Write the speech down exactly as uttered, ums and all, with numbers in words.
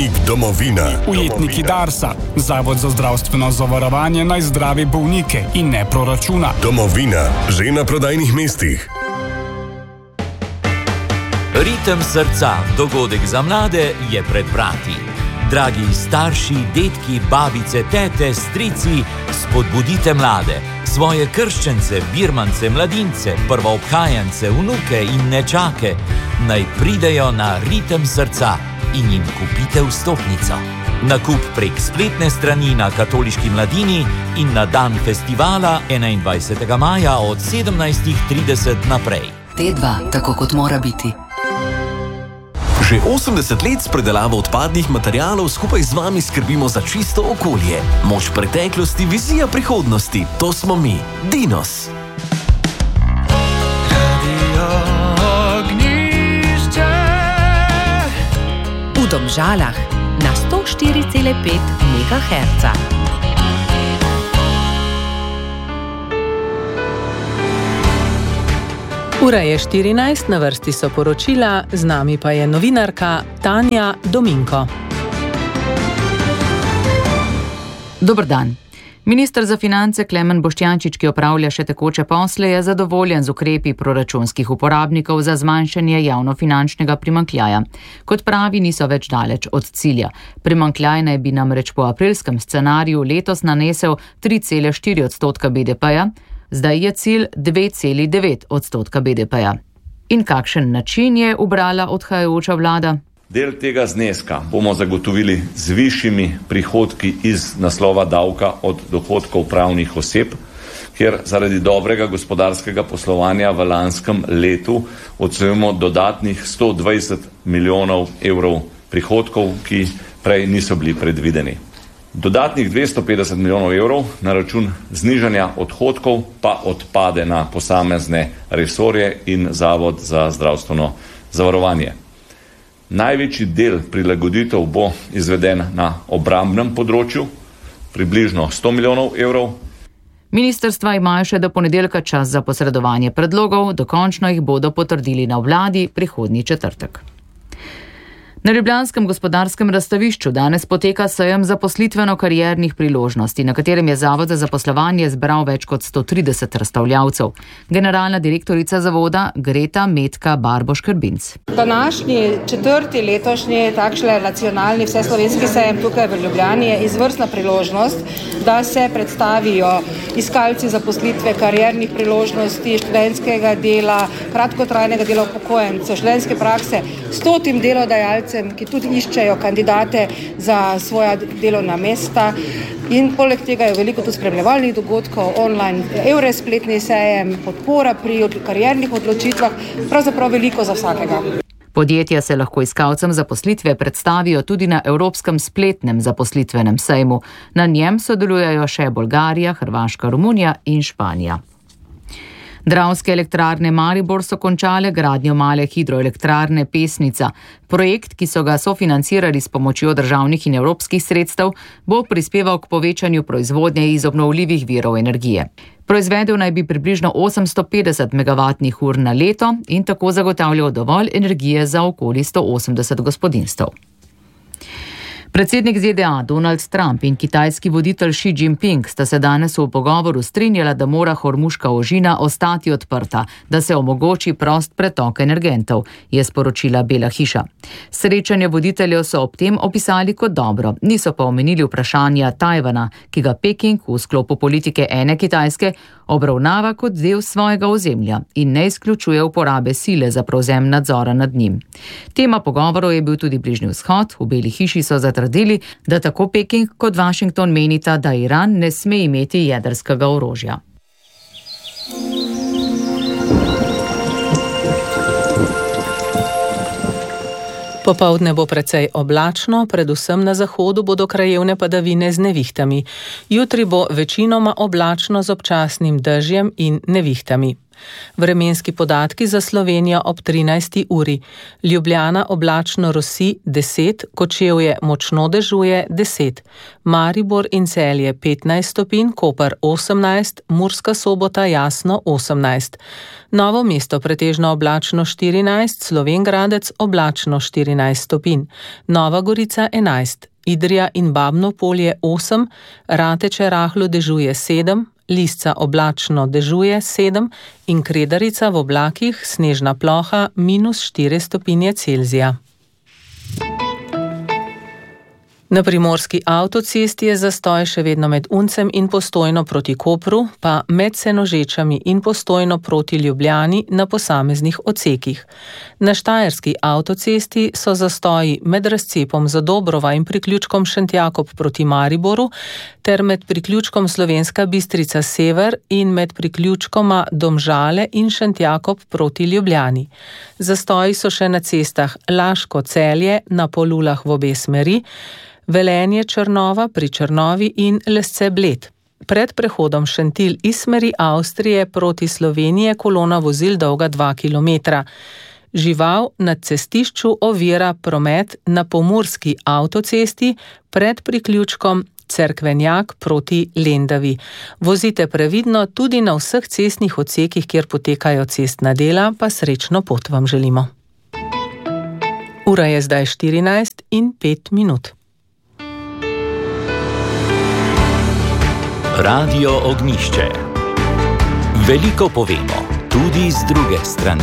Dnevnik domovina. Ujetniki Darsa. Zavod za zdravstveno zavarovanje naj zdravi bolnike in ne proračuna. Domovina. Že na prodajnih mestih. Ritem srca, dogodek za mlade, je pred vrati. Dragi starši, detki, babice, tete, strici, spodbudite mlade, svoje krščence, birmance, mladince, prvoobhajance, vnuke in nečake, naj pridejo na Ritem srca in jim kupite vstopnico. Nakup prek spletne strani na Katoliški mladini in na dan festivala enaindvajsetega maja od sedemnajst trideset naprej. T dva, tako kot mora biti. Že osemdeset let s predelavo odpadnih materialov skupaj z vami skrbimo za čisto okolje. Moč preteklosti, vizija prihodnosti. To smo mi, Dinos. Radio Ognjišče. V Domžalah na sto štiri cela pet megaherca. Ura je štirinajst, na vrsti so poročila, z nami pa je novinarka Tanja Dominko. Dober dan. Minister za finance Klemen Boštjančič, ki opravlja še tekoče posle, je zadovoljen z ukrepi proračunskih uporabnikov za zmanjšanje javnofinančnega primanjkljaja. Kot pravi, niso več daleč od cilja. Primanjkljaj naj bi namreč po aprilskem scenariju letos nanesel tri cela štiri odstotka B D P-ja, zdaj je cilj dve cela devet odstotka B D P-ja. In kakšen način je ubrala odhajajoča vlada? Del tega zneska bomo zagotovili z višjimi prihodki iz naslova davka od dohodkov pravnih oseb, kjer zaradi dobrega gospodarskega poslovanja v lanskem letu ocenjujemo dodatnih sto dvajset milijonov evrov prihodkov, ki prej niso bili predvideni. Dodatnih dvesto petdeset milijonov evrov na račun znižanja odhodkov pa odpade na posamezne resorje in Zavod za zdravstveno zavarovanje. Največji del prilagoditev bo izveden na obrambnem področju, približno sto milijonov evrov. Ministrstva imajo še do ponedeljka čas za posredovanje predlogov, dokončno jih bodo potrdili na vladi prihodnji četrtek. Na ljubljanskem gospodarskem razstavišču danes poteka sejem zaposlitveno-kariernih priložnosti, na katerem je Zavod za zaposlovanje zbral več kot sto trideset razstavljavcev. Generalna direktorica zavoda Greta Metka Barboš-Krbinc. Današnji četrti letošnji takšne nacionalni vseslovenski sejem tukaj v Ljubljani je izvrstna priložnost, da se predstavijo iskalci zaposlitve, kariernih priložnosti, študentskega dela, kratkotrajnega dela upokojencev, študentske prakse, stotim delodajalcev, ki tudi iščejo kandidate za svoja delovna mesta. In poleg tega je veliko tudi spremljevalnih dogodkov, online Eures spletni sejem, podpora pri kariernih odločitvah, pravzaprav veliko za vsakega. Podjetja se lahko iskalcem zaposlitve predstavijo tudi na Evropskem spletnem zaposlitvenem sejmu. Na njem sodelujejo še Bolgarija, Hrvaška, Romunija in Španija. Dravske elektrarne Maribor so končale gradnjo male hidroelektrarne Pesnica. Projekt, ki so ga sofinancirali s pomočjo državnih in evropskih sredstev, bo prispeval k povečanju proizvodnje iz obnovljivih virov energije. Proizvedel naj bi približno osemsto petdeset megavatnih ur na leto in tako zagotavljal dovolj energije za okoli sto osemdeset gospodinjstev. Predsednik Z D A Donald Trump in kitajski voditelj Xi Jinping sta se danes v pogovoru strinjala, da mora Hormuška ožina ostati odprta, da se omogoči prost pretok energentov, je sporočila Bela hiša. Srečanje voditeljev so ob tem opisali kot dobro, niso pa omenili vprašanja Tajvana, ki ga Peking v sklopu politike ene Kitajske obravnava kot del svojega ozemlja in ne izključuje uporabe sile za prevzem nadzora nad njim. Tema pogovorov je bil tudi Bližnji vzhod. V Beli hiši so zatrdili, da tako Peking kot Washington menita, da Iran ne sme imeti jedrskega orožja. Popoldne bo precej oblačno, predvsem na zahodu bodo krajevne padavine z nevihtami. Jutri bo večinoma oblačno z občasnim dežjem in nevihtami. Vremenski podatki za Slovenijo ob trinajsti uri. Ljubljana oblačno rosi deset, Kočevje močno dežuje deset, Maribor in Celje petnajst stopinj, Koper osemnajst, Murska Sobota jasno osemnajst. Novo mesto pretežno oblačno štirinajst, Slovenj Gradec oblačno štirinajst stopinj, Nova Gorica enajst, Idrija in Babno Polje osem, Rateče rahlo dežuje sedem, Lisca oblačno dežuje sedem in Kredarica v oblakih snežna ploha minus štiri stopinje Celzija. Na primorski avtocesti je zastoj še vedno med Uncem in Postojno proti Kopru, pa med Senožečami in Postojno proti Ljubljani na posameznih odsekih. Na štajerski avtocesti so zastoji med razcepom Zadobrova in priključkom Šentjakob proti Mariboru ter med priključkom Slovenska Bistrica Sever in med priključkoma Domžale in Šentjakob proti Ljubljani. Zastoji so še na cestah Laško-Celje na Polulah v obe smeri, Velenje Črnova pri Črnovi in Lesce Bled. Pred prehodom Šentilj iz smeri Avstrije proti Slovenije kolona vozil dolga dva kilometra. Žival na cestišču ovira promet na pomurski avtocesti pred priključkom Cerkvenjak proti Lendavi. Vozite previdno tudi na vseh cestnih odsekih, kjer potekajo cestna dela, pa srečno pot vam želimo. Ura je zdaj štirinajst in pet minut. Radio Ognjišče. Veliko povemo, tudi z druge strani.